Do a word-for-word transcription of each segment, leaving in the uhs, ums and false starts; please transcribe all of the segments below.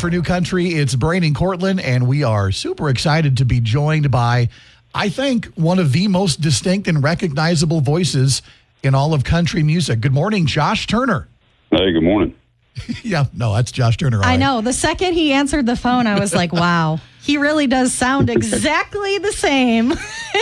for New Country. It's Brain and Cortland, and we are super excited to be joined by, I think, one of the most distinct and recognizable voices in all of country music. Good morning, Josh Turner. Hey, good morning. Yeah, no, that's Josh Turner. I right. know. The second he answered the phone, I was like, wow, he really does sound exactly the same.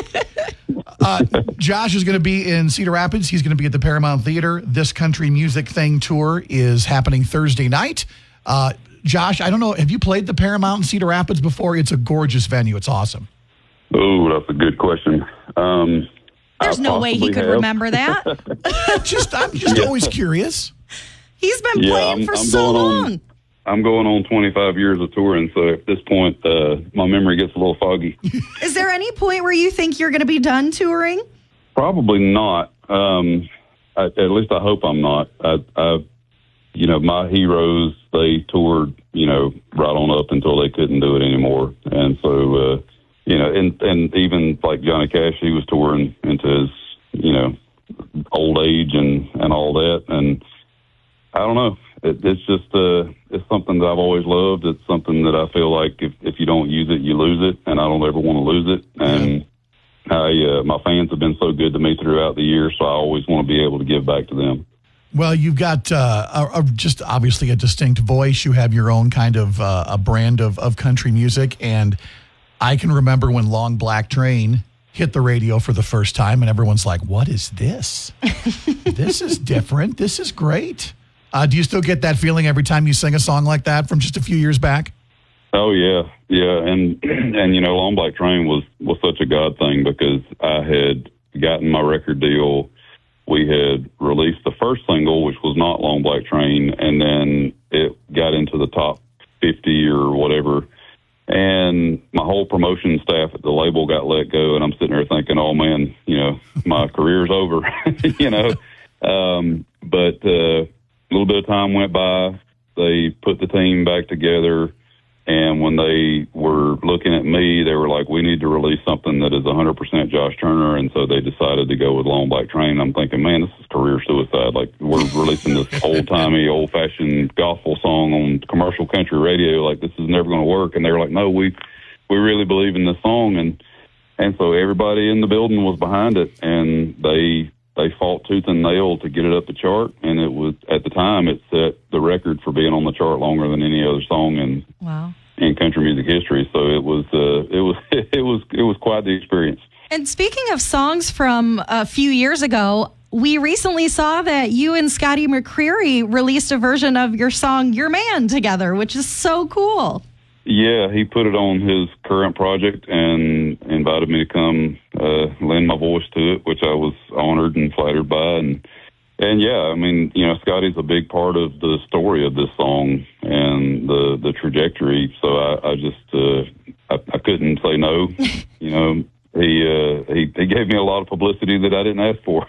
uh, Josh is going to be in Cedar Rapids. He's going to be at the Paramount Theater. This Country Music Thing tour is happening Thursday night. Uh, Josh, I don't know, have you played the Paramount in Cedar Rapids before? It's a gorgeous venue. It's awesome. Oh, that's a good question. Um, There's I no way he could have. remember that. just, I'm just yeah. always curious. He's been yeah, playing I'm, for I'm so long. On, I'm going on twenty-five years of touring, so at this point, uh, my memory gets a little foggy. Is there any point where you think you're going to be done touring? Probably not. Um, I, at least I hope I'm not. I, I, you know, my heroes, they toured, you know, right on up until they couldn't do it anymore. And so, uh, you know, and, and even like Johnny Cash, he was touring into his, you know, old age and, and all that. And I don't know. It, it's just uh, it's something that I've always loved. It's something that I feel like if, if you don't use it, you lose it, and I don't ever want to lose it. And I, uh, my fans have been so good to me throughout the year, so I always want to be able to give back to them. Well, you've got uh, a, a, just obviously a distinct voice. You have your own kind of uh, a brand of, of country music, and I can remember when Long Black Train hit the radio for the first time, and everyone's like, what is this? This is different. This is great. Uh, do you still get that feeling every time you sing a song like that from just a few years back? Oh, yeah. Yeah. And, and you know, Long Black Train was, was such a God thing because I had gotten my record deal. We had released the first single, which was not Long Black Train, and then it got into the top fifty or whatever. And my whole promotion staff at the label got let go, and I'm sitting there thinking, oh, man, you know, my career's over, you know. Um, but... Uh, A little bit of time went by. They put the team back together, and when they were looking at me, they were like, we need to release something that is one hundred percent Josh Turner, and so they decided to go with Long Black Train. I'm thinking, man, this is career suicide. Like, we're releasing this old-timey, old-fashioned gospel song on commercial country radio. Like, this is never going to work. And they were like, no, we we really believe in this song. And, and so everybody in the building was behind it, and they... They fought tooth and nail to get it up the chart, and it was at the time it set the record for being on the chart longer than any other song in wow. in country music history. So it was uh, it was it was it was quite the experience. And speaking of songs from a few years ago, we recently saw that you and Scotty McCreery released a version of your song "Your Man" together, which is so cool. Yeah, he put it on his current project and invited me to come uh, lend my voice to it, which I was honored and flattered by. And, and yeah, I mean, you know, Scotty's a big part of the story of this song and the, the trajectory. So I, I just, uh, I, I couldn't say no. You know, he, uh, he, he gave me a lot of publicity that I didn't ask for.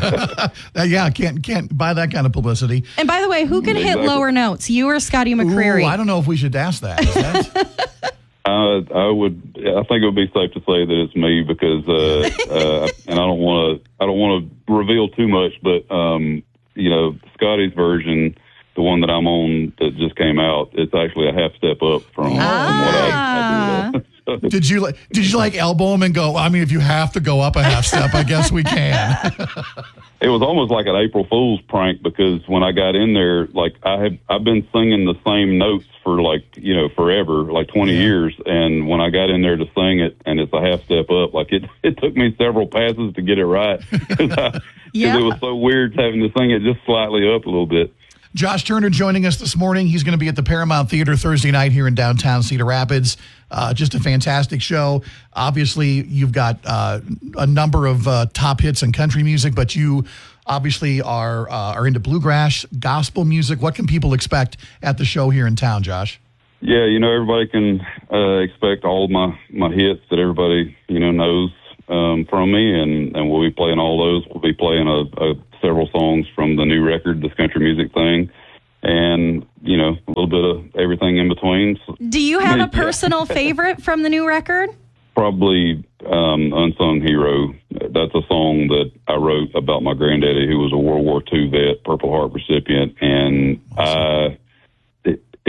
Yeah, can't, can't buy that kind of publicity. And by the way, who can exactly. hit lower notes, you or Scotty McCreery? Ooh, I don't know if we should ask that. Is that? Uh, I would. I think it would be safe to say that it's me because, uh, uh, and I don't want to. I don't want to reveal too much, but um, you know, Scotty's version, the one that I'm on that just came out, it's actually a half step up from, ah. from what I, I do. Did you like? Did you like elbow him and go? I mean, if you have to go up a half step, I guess we can. It was almost like an April Fool's prank because when I got in there, like I have, I've been singing the same notes for like you know forever, like twenty yeah. years. And when I got in there to sing it, and it's a half step up, like it, it took me several passes to get it right because yeah. it was so weird having to sing it just slightly up a little bit. Josh Turner joining us this morning. He's going to be at the Paramount Theater Thursday night here in downtown Cedar Rapids. Uh, just a fantastic show. Obviously, you've got uh, a number of uh, top hits in country music, but you obviously are uh, are into bluegrass, gospel music. What can people expect at the show here in town, Josh? Yeah, you know, everybody can uh, expect all of my, my hits that everybody, you know, knows um, from me, and, and we'll be playing all those. We'll be playing a, a several songs from the new record, This Country Music Thing, and, you know, a little bit of everything in between. Do you have a personal favorite from the new record? Probably um, Unsung Hero. That's a song that I wrote about my granddaddy, who was a World War Two vet, Purple Heart recipient, and I... It, that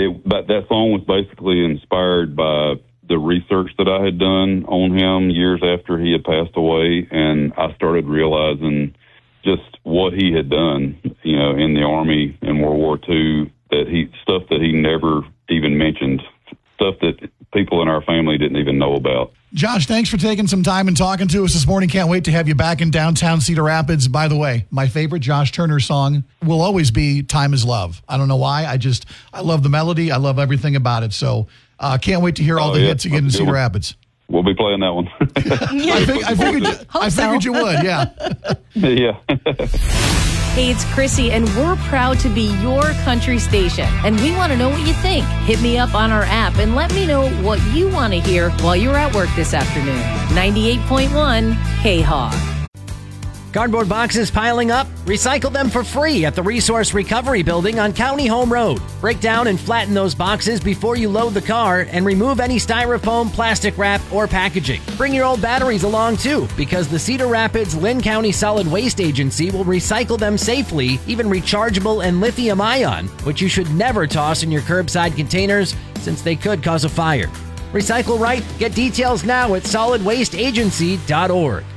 I, that song was basically inspired by the research that I had done on him years after he had passed away, and I started realizing just what he had done, you know, in the Army in World War Two, that he stuff that he never even mentioned, stuff that people in our family didn't even know about. Josh, thanks for taking some time and talking to us this morning. Can't wait to have you back in downtown Cedar Rapids. By the way, my favorite Josh Turner song will always be Time Is Love. I don't know why. I just, I love the melody. I love everything about it. So uh, can't wait to hear all oh, the yeah. hits again in Cedar one. Rapids. We'll be playing that one. I, think, I figured, you, I figured so. you would, yeah. Yeah. Hey, it's Chrissy, and we're proud to be your country station. And we want to know what you think. Hit me up on our app and let me know what you want to hear while you're at work this afternoon. ninety-eight point one K-Hawk. Cardboard boxes piling up? Recycle them for free at the Resource Recovery Building on County Home Road. Break down and flatten those boxes before you load the car and remove any styrofoam, plastic wrap, or packaging. Bring your old batteries along too, because the Cedar Rapids Lynn County Solid Waste Agency will recycle them safely, even rechargeable and lithium ion, which you should never toss in your curbside containers since they could cause a fire. Recycle right? Get details now at solid waste agency dot org.